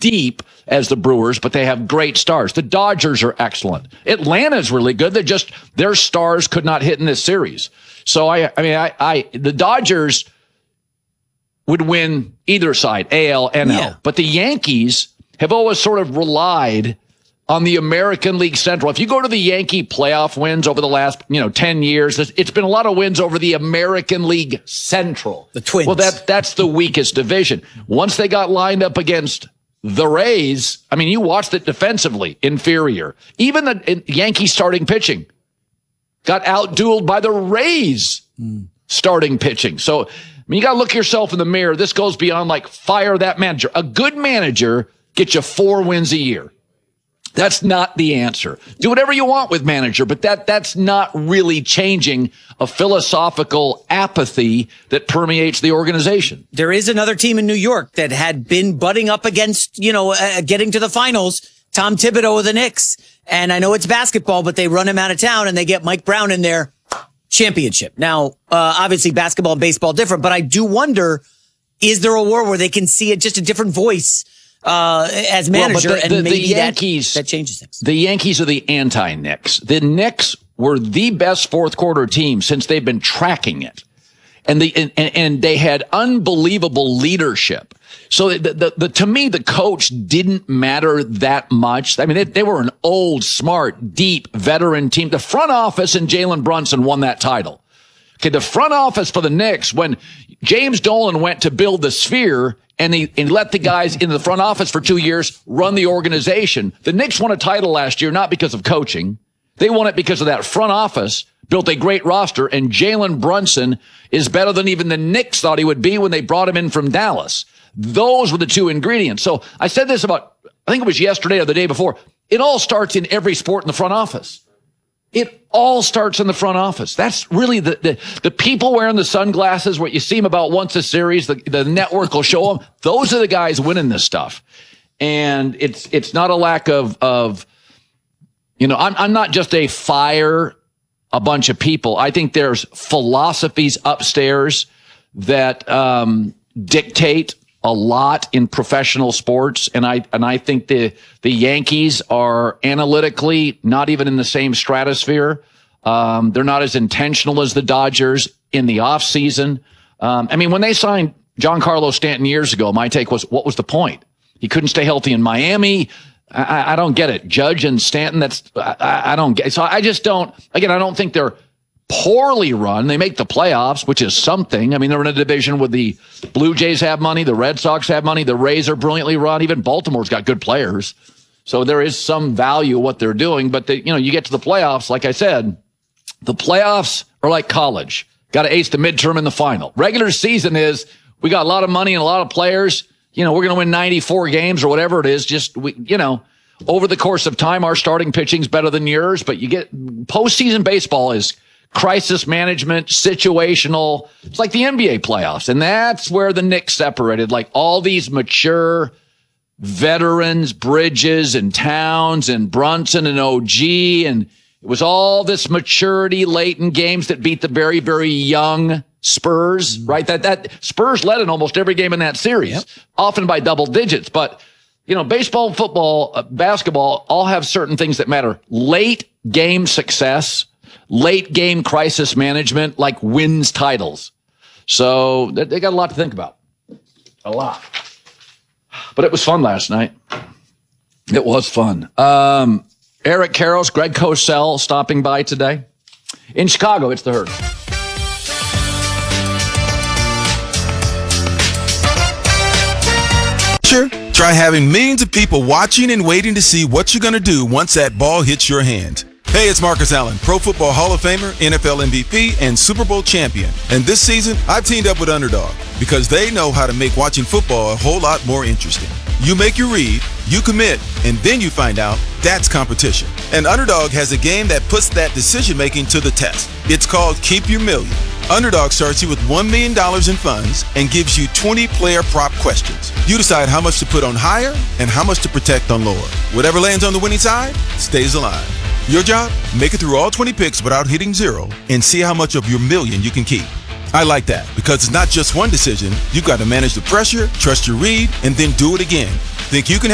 deep as the Brewers, but they have great stars. The Dodgers are excellent. Atlanta's really good. Their stars could not hit in this series. So the Dodgers would win either side, AL, NL. Yeah. But the Yankees have always sort of relied on the American League Central. If you go to the Yankee playoff wins over the last, 10 years, it's been a lot of wins over the American League Central. The Twins. Well, that's the weakest division. Once they got lined up against the Rays, you watched it defensively, inferior. Even the Yankee starting pitching got outdueled by the Rays starting pitching. So, you got to look yourself in the mirror. This goes beyond fire that manager. A good manager gets you 4 wins a year. That's not the answer. Do whatever you want with manager, but that's not really changing a philosophical apathy that permeates the organization. There is another team in New York that had been butting up against, getting to the finals, Tom Thibodeau of the Knicks. And I know it's basketball, but they run him out of town and they get Mike Brown in there. Championship. Now, obviously basketball and baseball different, but I do wonder, is there a war where they can see it just a different voice as manager, and maybe the Yankees, that changes things. The Yankees are the anti-Knicks. The Knicks were the best fourth quarter team since they've been tracking it. And they had unbelievable leadership. So to me, the coach didn't matter that much. They were an old, smart, deep veteran team. The front office and Jalen Brunson won that title. Okay. The front office for the Knicks, when James Dolan went to build the Sphere and he let the guys into the front office for 2 years run the organization. The Knicks won a title last year, not because of coaching. They won it because of that front office, built a great roster, and Jalen Brunson is better than even the Knicks thought he would be when they brought him in from Dallas. Those were the 2 ingredients. So I said this I think it was yesterday or the day before. It all starts in every sport in the front office. It all starts in the front office. That's really the people wearing the sunglasses, what you see them about once a series, the network will show them. Those are the guys winning this stuff. And it's not a lack of I'm not just fire a bunch of people. I think there's philosophies upstairs that dictate a lot in professional sports, and I think the Yankees are analytically not even in the same stratosphere. They're not as intentional as the Dodgers in the offseason. When they signed Giancarlo Stanton years ago, my take was, what was the point? He couldn't stay healthy in Miami. I don't get it. Judge and Stanton, I don't get it. So I just don't, again, I don't think they're poorly run. They make the playoffs, which is something. They're in a division where the Blue Jays have money, the Red Sox have money, the Rays are brilliantly run. Even Baltimore's got good players. So there is some value in what they're doing. But you get to the playoffs, like I said, the playoffs are like college. Got to ace the midterm and the final. Regular season is, we got a lot of money and a lot of players. We're going to win 94 games or whatever it is. Over the course of time, our starting pitching's better than yours. But you get postseason baseball is crisis management, situational. It's like the NBA playoffs. And that's where the Knicks separated. Like all these mature veterans, Bridges and Towns and Brunson and OG. And it was all this maturity late in games that beat the very, very young Spurs, right? That Spurs led in almost every game in that series, often by double digits. But, baseball, football, basketball all have certain things that matter. Late game success, late game crisis management, wins titles. So they got a lot to think about. A lot. But it was fun last night. It was fun. Eric Karros, Greg Cosell stopping by today. In Chicago, it's the Herd. Try having millions of people watching and waiting to see what you're going to do once that ball hits your hand. Hey, it's Marcus Allen, Pro Football Hall of Famer, NFL MVP, and Super Bowl champion. And this season, I've teamed up with Underdog because they know how to make watching football a whole lot more interesting. You make your read, you commit, and then you find out that's competition. And Underdog has a game that puts that decision-making to the test. It's called Keep Your Million. Underdog starts you with $1 million in funds and gives you 20 player prop questions. You decide how much to put on higher and how much to protect on lower. Whatever lands on the winning side stays alive. Your job? Make it through all 20 picks without hitting zero and see how much of your million you can keep. I like that because it's not just one decision. You've got to manage the pressure, trust your read, and then do it again. Think you can